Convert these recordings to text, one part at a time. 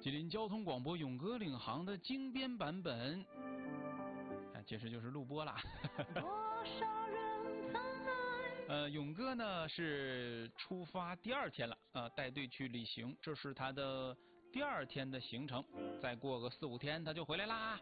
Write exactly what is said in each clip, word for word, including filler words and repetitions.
吉林交通广播勇哥领航的精编版本，啊，其实就是录播啦。多少人曾爱呃，勇哥呢是出发第二天了啊、呃，带队去旅行，这是他的第二天的行程，再过个四五天他就回来啦。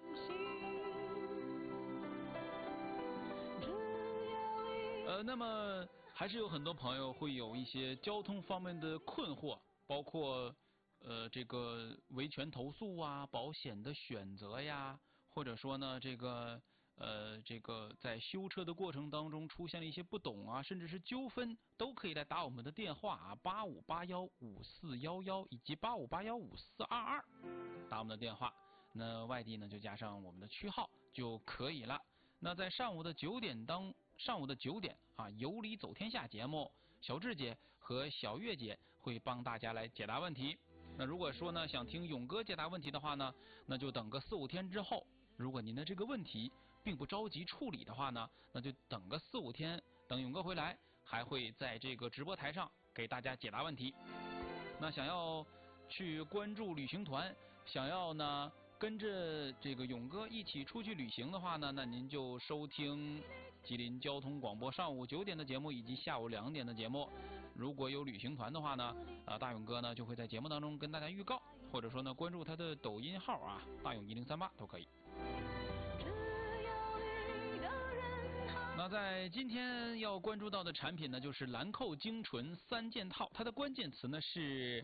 呃，那么还是有很多朋友会有一些交通方面的困惑，包括。呃，这个维权投诉啊，保险的选择呀，或者说呢，这个呃，这个在修车的过程当中出现了一些不懂啊，甚至是纠纷，都可以来打我们的电话啊，八五八幺五四幺幺以及八五八幺五四二二，打我们的电话。那外地呢，就加上我们的区号就可以了。那在上午的九点当上午的九点啊，有理走天下节目，小智姐和小月姐会帮大家来解答问题。那如果说呢，想听勇哥解答问题的话呢，那就等个四五天之后。如果您的这个问题并不着急处理的话呢，那就等个四五天，等勇哥回来，还会在这个直播台上给大家解答问题。那想要去关注旅行团，想要呢跟着这个勇哥一起出去旅行的话呢，那您就收听吉林交通广播上午九点的节目以及下午两点的节目。如果有旅行团的话呢，啊，大勇哥呢就会在节目当中跟大家预告，或者说呢关注他的抖音号啊，大勇一零三八都可以。那在今天要关注到的产品呢，就是兰蔻精纯三件套，它的关键词呢是。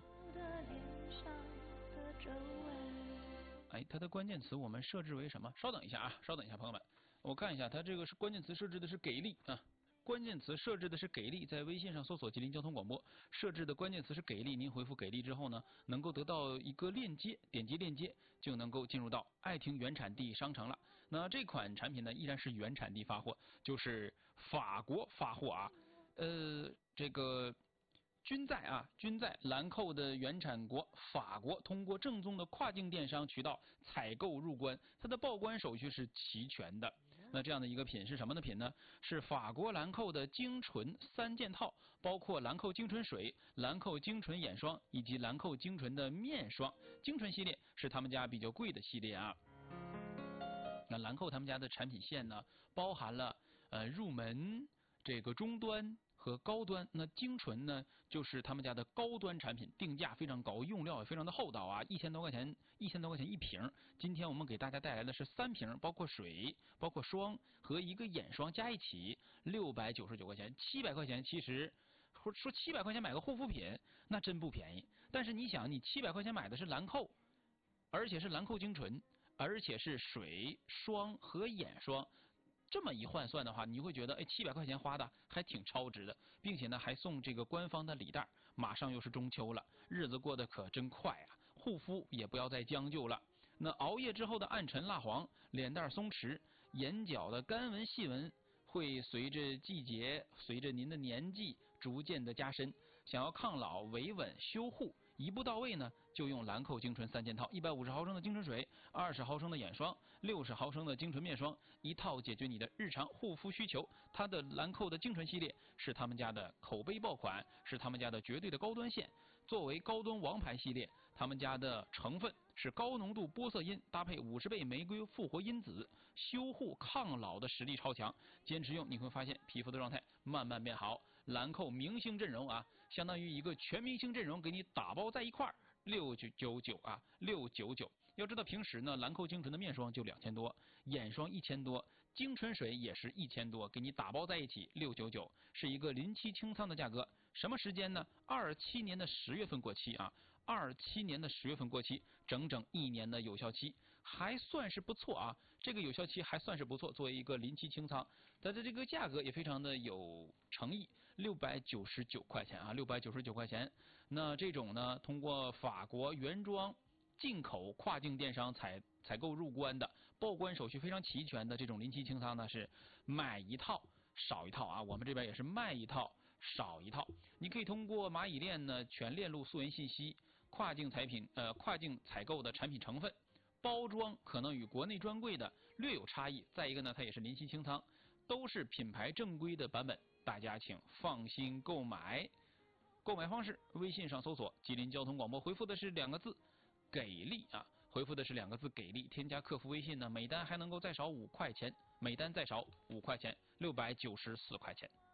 哎，它的关键词我们设置为什么？稍等一下啊，稍等一下，朋友们，我看一下，它这个是关键词设置的是给力啊。关键词设置的是给力，在微信上搜索吉林交通广播，设置的关键词是给力，您回复给力之后呢，能够得到一个链接，点击链接就能够进入到爱听原产地商城了。那这款产品呢，依然是原产地发货，就是法国发货啊，呃，这个。均在啊，均在兰蔻的原产国法国，通过正宗的跨境电商渠道采购入关，它的报关手续是齐全的。那这样的一个品是什么的品呢？是法国兰蔻的精纯三件套，包括兰蔻精纯水、兰蔻精纯眼霜以及兰蔻精纯的面霜。精纯系列是他们家比较贵的系列啊。那兰蔻他们家的产品线呢，包含了呃入门、这个中端。和高端，那精纯呢，就是他们家的高端产品，定价非常高，用料也非常的厚道啊，一千多块钱，一千多块钱一瓶。今天我们给大家带来的是三瓶，包括水、包括霜和一个眼霜加一起，六百九十九块钱，七百块钱。其实说七百块钱买个护肤品，那真不便宜。但是你想，你七百块钱买的是兰蔻，而且是兰蔻精纯，而且是水、霜和眼霜。这么一换算的话，你会觉得，哎，七百块钱花的还挺超值的，并且呢，还送这个官方的礼袋。马上又是中秋了，日子过得可真快啊！护肤也不要再将就了。那熬夜之后的暗沉蜡黄、脸蛋松弛、眼角的干纹细纹，会随着季节、随着您的年纪逐渐的加深。想要抗老、维稳、修护，一步到位呢，就用兰蔻精纯三件套，一百五十毫升的精纯水，二十毫升的眼霜，六十毫升的精纯面霜，一套解决你的日常护肤需求。它的兰蔻的精纯系列是他们家的口碑爆款，是他们家的绝对的高端线。作为高端王牌系列，他们家的成分是高浓度玻色因搭配五十倍玫瑰复活因子，修护抗老的实力超强。坚持用你会发现皮肤的状态慢慢变好。兰蔻明星阵容啊，相当于一个全明星阵容给你打包在一块儿，六九九九啊，六九九。要知道平时呢，兰蔻精纯的面霜就两千多，眼霜一千多，精纯水也是一千多，给你打包在一起六九九，是一个临期清仓的价格。什么时间呢？二七年的十月份过期啊，二七年的十月份过期，整整一年的有效期，还算是不错啊。这个有效期还算是不错，作为一个临期清仓，它的这个价格也非常的有诚意，六百九十九块钱啊，六百九十九块钱。那这种呢，通过法国原装进口跨境电商采采购入关的，报关手续非常齐全的这种临期清仓呢，是买一套少一套啊。我们这边也是卖一套少一套。你可以通过蚂蚁链呢全链路溯源信息，跨境采品呃跨境采购的产品成分。包装可能与国内专柜的略有差异，再一个呢，它也是临期清仓，都是品牌正规的版本，大家请放心购买。购买方式：微信上搜索吉林交通广播，回复的是两个字给力啊，回复的是两个字给力，添加客服微信呢，每单还能够再少五块钱，每单再少五块钱，六百九十四块钱。